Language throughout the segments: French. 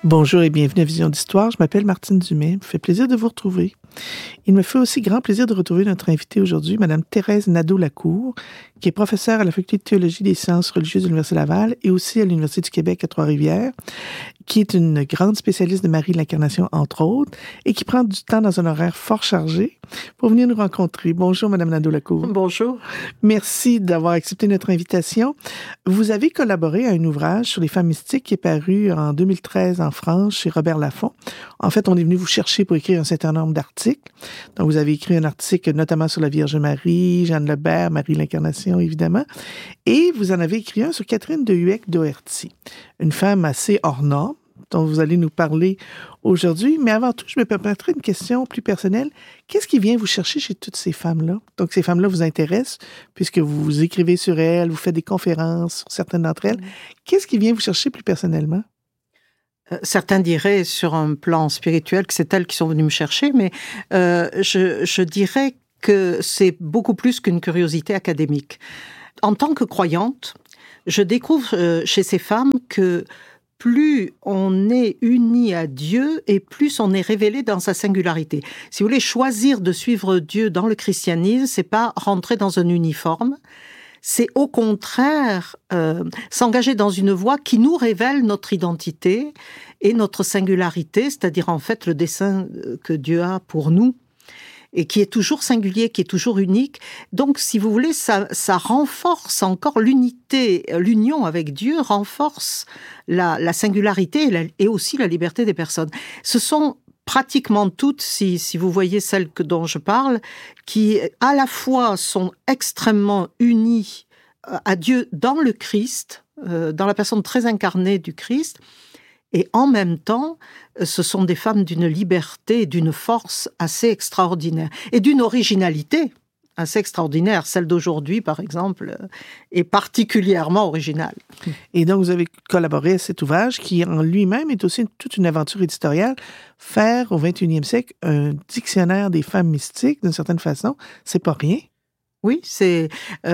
Bonjour et bienvenue à Vision d'Histoire. Je m'appelle Martine Dumais. Il me fait plaisir de vous retrouver. Il me fait aussi grand plaisir de retrouver notre invitée aujourd'hui, Mme Thérèse Nadeau-Lacour, qui est professeure à la Faculté de théologie des sciences religieuses de l'Université Laval et aussi à l'Université du Québec à Trois-Rivières, qui est une grande spécialiste de Marie de l'Incarnation, entre autres, et qui prend du temps dans un horaire fort chargé pour venir nous rencontrer. Bonjour, Mme Nadeau-Lacour. Bonjour. Merci d'avoir accepté notre invitation. Vous avez collaboré à un ouvrage sur les femmes mystiques qui est paru en 2013 en France chez Robert Laffont. En fait, on est venu vous chercher pour écrire un certain nombre d'articles. Donc, vous avez écrit un article notamment sur la Vierge Marie, Jeanne Lebert, Marie de l'Incarnation, évidemment. Et vous en avez écrit un sur Catherine de Hueck-Doherty, une femme assez hors norme, dont vous allez nous parler aujourd'hui. Mais avant tout, je me permettrai une question plus personnelle. Qu'est-ce qui vient vous chercher chez toutes ces femmes-là? Donc, ces femmes-là vous intéressent, puisque vous écrivez sur elles, vous faites des conférences sur certaines d'entre elles. Qu'est-ce qui vient vous chercher plus personnellement? Certains diraient sur un plan spirituel que c'est elles qui sont venues me chercher, mais je dirais que c'est beaucoup plus qu'une curiosité académique. En tant que croyante, je découvre chez ces femmes que plus on est uni à Dieu et plus on est révélé dans sa singularité. Si vous voulez choisir de suivre Dieu dans le christianisme, c'est pas rentrer dans un uniforme. C'est au contraire s'engager dans une voie qui nous révèle notre identité et notre singularité, c'est-à-dire en fait le dessein que Dieu a pour nous et qui est toujours singulier, qui est toujours unique. Donc, si vous voulez, ça renforce encore l'unité, l'union avec Dieu renforce la singularité et aussi la liberté des personnes. Ce sont pratiquement toutes, si vous voyez celles dont je parle, qui à la fois sont extrêmement unies à Dieu dans le Christ, dans la personne très incarnée du Christ, et en même temps, ce sont des femmes d'une liberté, d'une force assez extraordinaire, et d'une originalité assez extraordinaire. Celle d'aujourd'hui, par exemple, est particulièrement originale. Et donc, vous avez collaboré à cet ouvrage qui, en lui-même, est aussi toute une aventure éditoriale. Faire, au 21e siècle, un dictionnaire des femmes mystiques, d'une certaine façon, c'est pas rien. Oui, c'est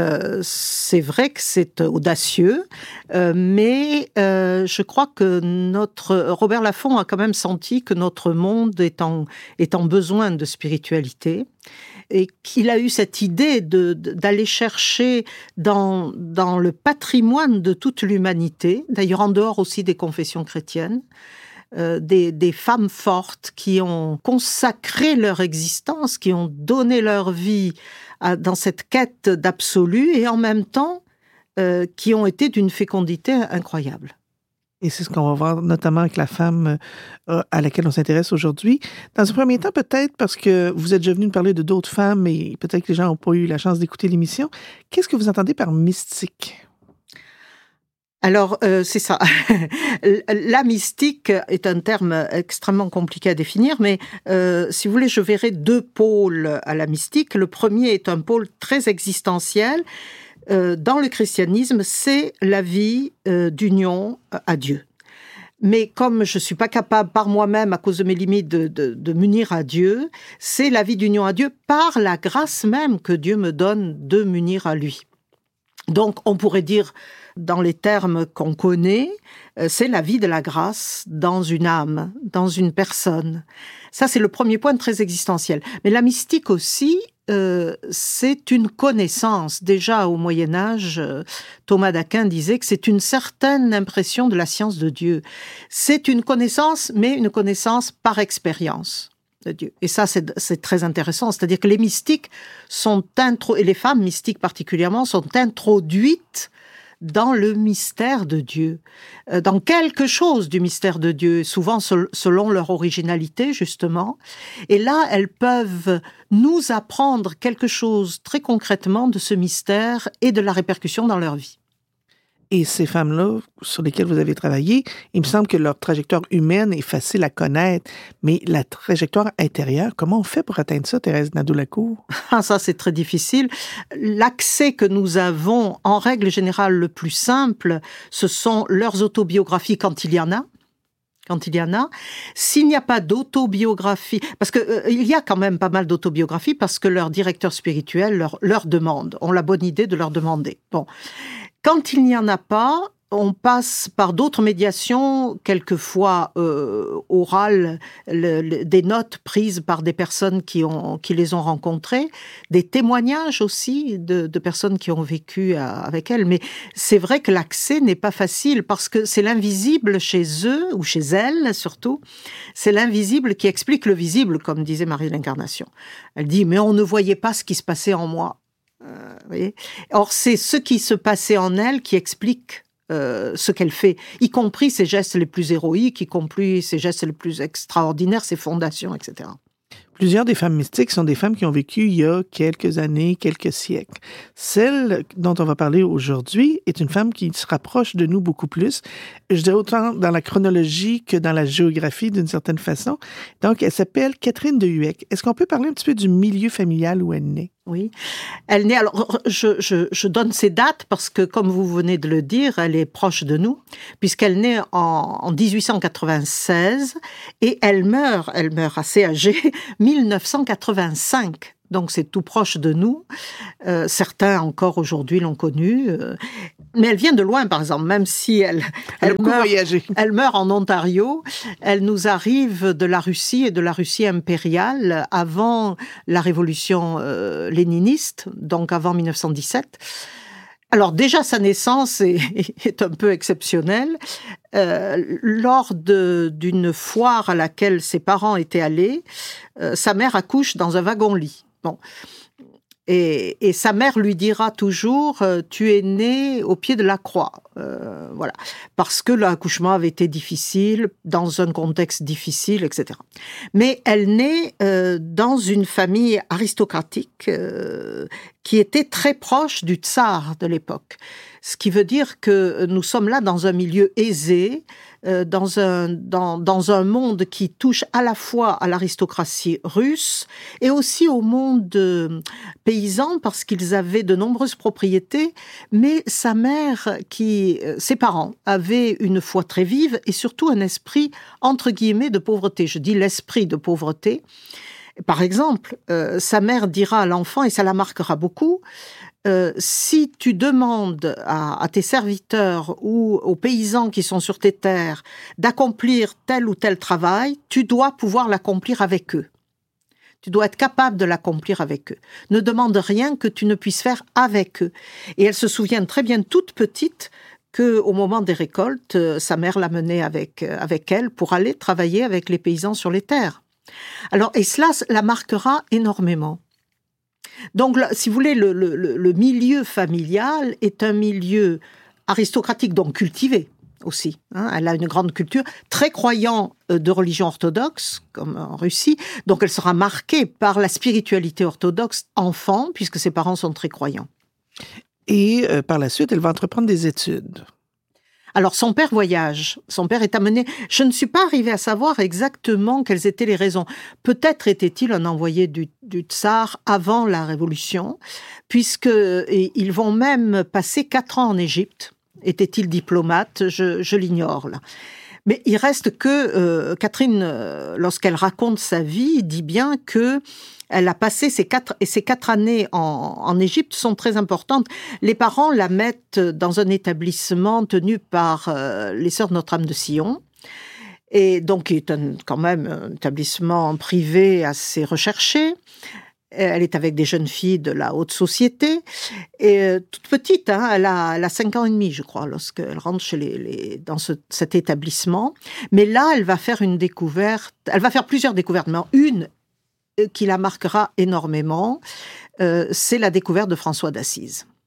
vrai que c'est audacieux, mais je crois que Robert Laffont a quand même senti que notre monde est en besoin de spiritualité et qu'il a eu cette idée d'aller chercher dans le patrimoine de toute l'humanité, d'ailleurs en dehors aussi des confessions chrétiennes, des femmes fortes qui ont consacré leur existence, qui ont donné leur vie dans cette quête d'absolu et en même temps qui ont été d'une fécondité incroyable. Et c'est ce qu'on va voir notamment avec la femme à laquelle on s'intéresse aujourd'hui. Dans un premier temps, peut-être parce que vous êtes déjà venu nous parler de d'autres femmes et peut-être que les gens n'ont pas eu la chance d'écouter l'émission. Qu'est-ce que vous entendez par mystique? Alors, c'est ça. La mystique est un terme extrêmement compliqué à définir, mais si vous voulez, je verrai deux pôles à la mystique. Le premier est un pôle très existentiel. Dans le christianisme, c'est la vie d'union à Dieu. Mais comme je ne suis pas capable par moi-même, à cause de mes limites, de m'unir à Dieu, c'est la vie d'union à Dieu par la grâce même que Dieu me donne de m'unir à lui. Donc, on pourrait dire, dans les termes qu'on connaît, c'est la vie de la grâce dans une âme, dans une personne. Ça, c'est le premier point très existentiel. Mais la mystique aussi, c'est une connaissance. Déjà au Moyen-Âge, Thomas d'Aquin disait que c'est une certaine impression de la science de Dieu. C'est une connaissance, mais une connaissance par expérience de Dieu. Et ça, c'est très intéressant. C'est-à-dire que les mystiques et les femmes mystiques particulièrement, sont introduites dans le mystère de Dieu, dans quelque chose du mystère de Dieu, souvent selon leur originalité, justement. Et là, elles peuvent nous apprendre quelque chose très concrètement de ce mystère et de la répercussion dans leur vie. Et ces femmes-là, sur lesquelles vous avez travaillé, il me semble que leur trajectoire humaine est facile à connaître, mais la trajectoire intérieure, comment on fait pour atteindre ça, Thérèse Nadeau-Lacour? Ça, c'est très difficile. L'accès que nous avons, en règle générale, le plus simple, ce sont leurs autobiographies quand il y en a. S'il n'y a pas d'autobiographie, parce que il y a quand même pas mal d'autobiographies, parce que leur directeur spirituel leur demande, ont la bonne idée de leur demander. Bon. Quand il n'y en a pas, on passe par d'autres médiations, quelquefois orales, des notes prises par des personnes qui les ont rencontrées, des témoignages aussi de personnes qui ont vécu avec elles. Mais c'est vrai que l'accès n'est pas facile parce que c'est l'invisible chez eux, ou chez elles surtout, c'est l'invisible qui explique le visible, comme disait Marie de l'Incarnation. Elle dit « mais on ne voyait pas ce qui se passait en moi ». Voyez. Or, c'est ce qui se passait en elle qui explique ce qu'elle fait, y compris ses gestes les plus héroïques, y compris ses gestes les plus extraordinaires, ses fondations, etc. Plusieurs des femmes mystiques sont des femmes qui ont vécu il y a quelques années, quelques siècles. Celle dont on va parler aujourd'hui est une femme qui se rapproche de nous beaucoup plus, je dirais autant dans la chronologie que dans la géographie d'une certaine façon. Donc, elle s'appelle Catherine de Hueck. Est-ce qu'on peut parler un petit peu du milieu familial où elle naît? Oui, elle naît, alors je donne ces dates parce que, comme vous venez de le dire, elle est proche de nous, puisqu'elle naît en 1896 et elle meurt assez âgée, 1985. Donc c'est tout proche de nous. Certains encore aujourd'hui l'ont connue. Mais elle vient de loin, par exemple, même si elle meurt en Ontario. Elle nous arrive de la Russie et de la Russie impériale avant la révolution léniniste, donc avant 1917. Alors déjà, sa naissance est un peu exceptionnelle. Lors d'une foire à laquelle ses parents étaient allés, sa mère accouche dans un wagon-lit. Bon. Et sa mère lui dira toujours « tu es né au pied de la croix ». Voilà. Parce que l'accouchement avait été difficile, dans un contexte difficile, etc. Mais elle naît dans une famille aristocratique qui était très proche du tsar de l'époque. Ce qui veut dire que nous sommes là dans un milieu aisé, dans un monde qui touche à la fois à l'aristocratie russe et aussi au monde paysan parce qu'ils avaient de nombreuses propriétés, mais sa mère, ses parents avaient une foi très vive et surtout un esprit entre guillemets de pauvreté. Je dis l'esprit de pauvreté. Par exemple, sa mère dira à l'enfant, et ça la marquera beaucoup, si tu demandes à tes serviteurs ou aux paysans qui sont sur tes terres d'accomplir tel ou tel travail, tu dois pouvoir l'accomplir avec eux. Tu dois être capable de l'accomplir avec eux. Ne demande rien que tu ne puisses faire avec eux. Et elle se souvient très bien, toute petite, qu'au moment des récoltes, sa mère la menait avec elle pour aller travailler avec les paysans sur les terres. Alors, et cela la marquera énormément. Donc, si vous voulez, le milieu familial est un milieu aristocratique, donc cultivé aussi. Elle a une grande culture, très croyant de religion orthodoxe, comme en Russie. Donc, elle sera marquée par la spiritualité orthodoxe enfant, puisque ses parents sont très croyants. Et par la suite, elle va entreprendre des études. Alors, son père voyage. Son père est amené... Je ne suis pas arrivée à savoir exactement quelles étaient les raisons. Peut-être était-il un envoyé du tsar avant la Révolution, puisqu'ils vont même passer 4 ans en Égypte. Était-il diplomate? Je l'ignore, là. Mais il reste que Catherine, lorsqu'elle raconte sa vie, dit bien que elle a passé ces 4 années en Égypte sont très importantes. Les parents la mettent dans un établissement tenu par les Sœurs de Notre-Dame de Sion. Et donc, qui est quand même un établissement privé assez recherché. Elle est avec des jeunes filles de la haute société. Et toute petite, elle a 5 ans et demi, je crois, lorsqu'elle rentre dans cet établissement. Mais là, elle va faire une découverte. Elle va faire plusieurs découvertes, mais une qui la marquera énormément, c'est la découverte de François d'Assise.